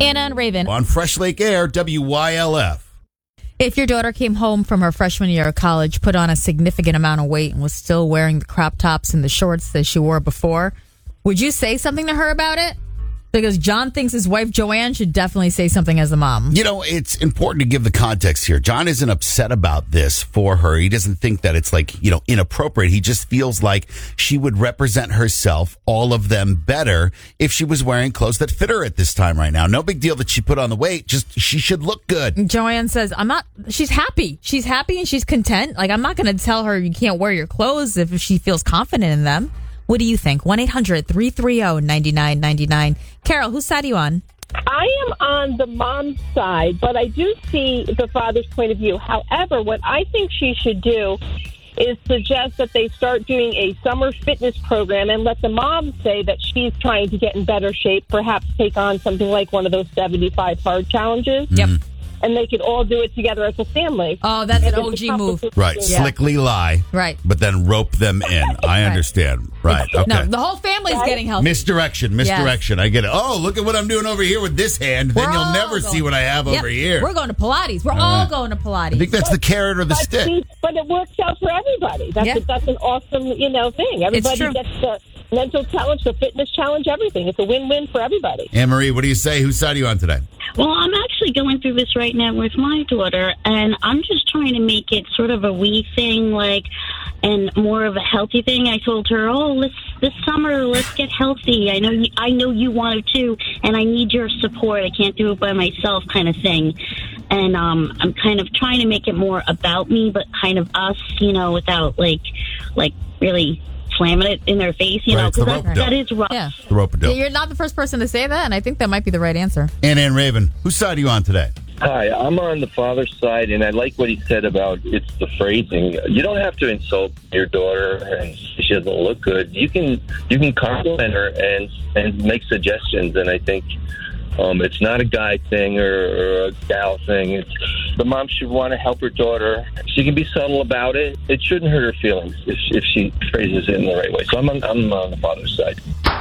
Anna and Raven. On Fresh Lake Air, WYLF. If your daughter came home from her freshman year of college, put on a significant amount of weight, and was still wearing the crop tops and the shorts that she wore before, would you say something to her about it? Because John thinks his wife, Joanne, should definitely say something as a mom. You know, it's important to give the context here. John isn't upset about this for her. He doesn't think that it's inappropriate. He just feels like she would represent herself, all of them, better if she was wearing clothes that fit her at this time right now. No big deal that she put on the weight. Just she should look good. Joanne says, she's happy. She's happy and she's content. Like, I'm not going to tell her you can't wear your clothes if she feels confident in them. What do you think? 1-800-330-9999. Carol, whose side are you on? I am on the mom's side, but I do see the father's point of view. However, what I think she should do is suggest that they start doing a summer fitness program and let the mom say that she's trying to get in better shape, perhaps take on something like one of those 75 hard challenges. Yep. And they could all do it together as a family. Oh, that's an OG move. Right. Yeah. Slickly lie. Right. But then rope them in. I understand. Right. Okay. No, the whole family's getting healthy. Misdirection. Yes. I get it. Oh, look at what I'm doing over here with this hand. Then you'll never see what I have over here. We're going to Pilates. We're all going to Pilates. I think that's the carrot or the stick. But it works out for everybody. That's an awesome, thing. Everybody gets the mental challenge, the fitness challenge, everything. It's a win-win for everybody. Anne-Marie, what do you say? Whose side are you on today? Well, I'm actually going through this right now with my daughter, and I'm just trying to make it sort of a wee thing, and more of a healthy thing. I told her, this summer, let's get healthy. I know you want to too, and I need your support. I can't do it by myself, kind of thing. And I'm kind of trying to make it more about me, but kind of us, without really slamming it in their face, because that is rough. Yeah. The rope-a-dope. You're not the first person to say that, and I think that might be the right answer. Ann Raven, whose side are you on today? Hi, I'm on the father's side, and I like what he said about it's the phrasing. You don't have to insult your daughter and she doesn't look good. You can compliment her and make suggestions, and I think it's not a guy thing or a gal thing. The mom should want to help her daughter. She can be subtle about it. It shouldn't hurt her feelings if she phrases it in the right way. So I'm on the father's side.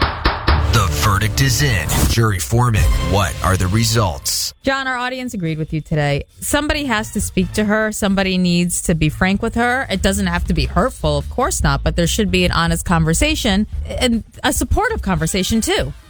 The verdict is in. Jury foreman, what are the results? John, our audience agreed with you today. Somebody has to speak to her. Somebody needs to be frank with her. It doesn't have to be hurtful, of course not, but there should be an honest conversation and a supportive conversation too.